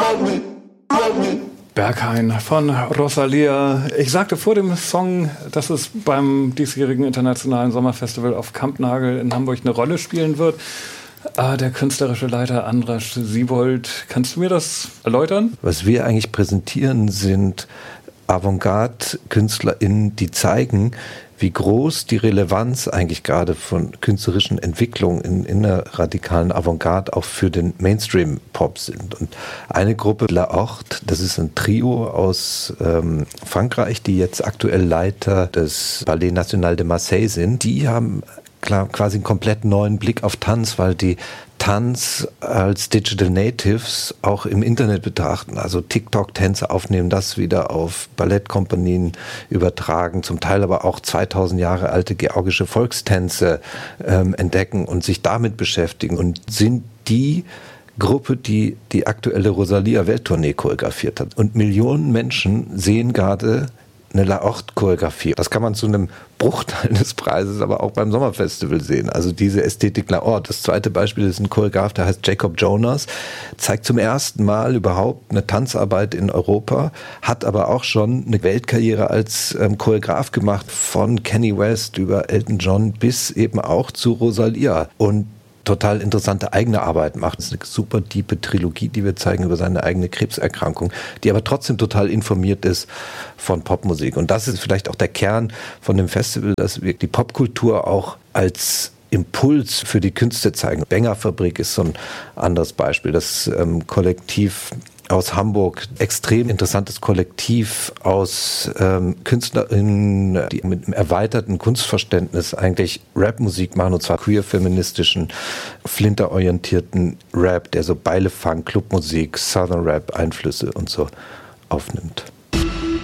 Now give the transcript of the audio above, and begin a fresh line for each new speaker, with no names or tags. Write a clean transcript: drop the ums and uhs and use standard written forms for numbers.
Berghain von Rosalia. Ich sagte vor dem Song, dass es beim diesjährigen Internationalen Sommerfestival auf Kampnagel in Hamburg eine Rolle spielen wird. Der künstlerische Leiter Andras Siebold, kannst du mir das erläutern?
Was wir eigentlich präsentieren, sind Avantgarde-KünstlerInnen, die zeigen, wie groß die Relevanz eigentlich gerade von künstlerischen Entwicklungen in der radikalen Avantgarde auch für den Mainstream-Pop sind. Und eine Gruppe, La Horte, das ist ein Trio aus Frankreich, die jetzt aktuell Leiter des Ballet National de Marseille sind, die haben quasi einen komplett neuen Blick auf Tanz, weil die Tanz als Digital Natives auch im Internet betrachten, also TikTok-Tänze aufnehmen, das wieder auf Ballettkompanien übertragen, zum Teil aber auch 2000 Jahre alte georgische Volkstänze entdecken und sich damit beschäftigen und sind die Gruppe, die die aktuelle Rosalia-Welttournee choreografiert hat. Und Millionen Menschen sehen gerade eine La Horte-Choreografie. Das kann man zu einem Bruchteil des Preises aber auch beim Sommerfestival sehen. Also diese Ästhetik La Horte. Das zweite Beispiel ist ein Choreograf, der heißt Jacob Jonas, zeigt zum ersten Mal überhaupt eine Tanzarbeit in Europa, hat aber auch schon eine Weltkarriere als Choreograf gemacht, von Kanye West über Elton John bis eben auch zu Rosalia. Und total interessante eigene Arbeit macht. Das ist eine super tiefe Trilogie, die wir zeigen über seine eigene Krebserkrankung, die aber trotzdem total informiert ist von Popmusik. Und das ist vielleicht auch der Kern von dem Festival, dass wir die Popkultur auch als Impuls für die Künste zeigen. Bengerfabrik ist so ein anderes Beispiel. Das Kollektiv aus Hamburg, extrem interessantes Kollektiv aus KünstlerInnen, die mit einem erweiterten Kunstverständnis eigentlich Rapmusik machen, und zwar queer-feministischen, flinterorientierten Rap, der so Beilefang, Clubmusik, Southern Rap Einflüsse und so aufnimmt.